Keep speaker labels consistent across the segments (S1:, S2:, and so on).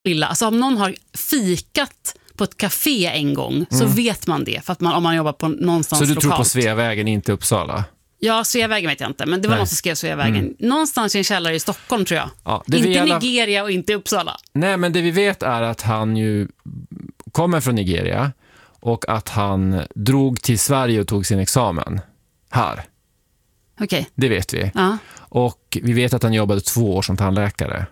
S1: lilla. Alltså om någon har fikat på ett café en gång så vet man det. För att om man jobbar på någonstans
S2: lokalt. Så du
S1: lokalt.
S2: tror på Sveavägen, inte Uppsala?
S1: Ja, Sveavägen vet jag inte. Men det var någon som skrev Sveavägen. Någonstans i en källare i Stockholm tror jag.
S2: Ja,
S1: inte Nigeria och inte Uppsala.
S2: Nej, men det vi vet är att han ju kommer från Nigeria och att han drog till Sverige och tog sin examen här.
S1: Okej.
S2: Det vet vi.
S1: Ja.
S2: Och vi vet att han jobbade 2 år som tandläkare.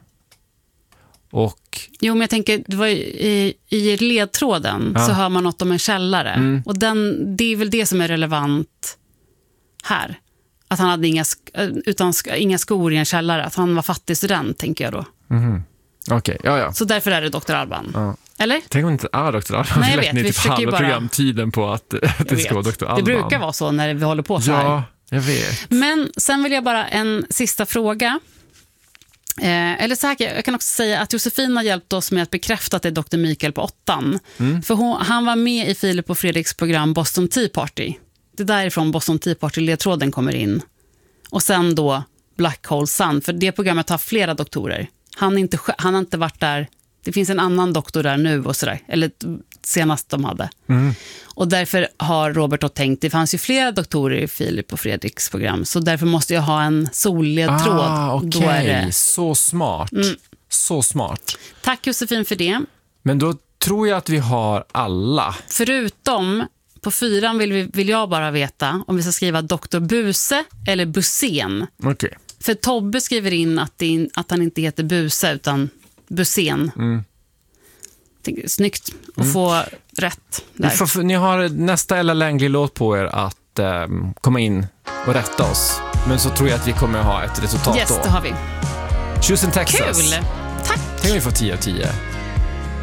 S2: Och
S1: Jo, men jag tänker, det var i ledtråden så hör man något om en källare. Och det är väl det som är relevant här. Att han hade inga skor i en källare. Att han var fattig student, tänker jag då.
S2: Okej, ja.
S1: Så därför är det Dr. Alban.
S2: Ja.
S1: Eller?
S2: Tänk om det inte är Dr. Alban.
S1: Nej, jag vet. Vi försöker ju bara...
S2: programtiden på att det ska vara Dr. Alban.
S1: Det brukar vara så när vi håller på så här.
S2: Ja, jag vet.
S1: Men sen vill jag bara en sista fråga. Eller så här, jag kan också säga att Josefin har hjälpt oss med att bekräfta att det är Dr. Mikael på 8:an. För han var med i Filip och Fredriks program Boston Tea Party. Det är därifrån Boston Tea Party-ledtråden kommer in. Och sen då Black Hole Sun. För det programmet har flera doktorer. Han har inte varit där. Det finns en annan doktor där nu och sådär. Eller senast de hade. Och därför har Robert då tänkt, det fanns ju flera doktorer i Filip och Fredriks program. Så därför måste jag ha en solledtråd.
S2: Okej. Så smart. Så smart.
S1: Tack Josefin för det.
S2: Men då tror jag att vi har alla.
S1: Förutom, på 4:an vill jag bara veta om vi ska skriva Dr. Buse eller Busén.
S2: Okej.
S1: För Tobbe skriver in att han inte heter Buse utan Busén. Snyggt att få rätt där.
S2: Ni har nästa Ella Langley-låt på er att komma in och rätta oss. Men så tror jag att vi kommer ha ett resultat då.
S1: Yes, det har vi.
S2: Tjus in Texas.
S1: Kul! Tack!
S2: Tänk om vi får 10 av 10.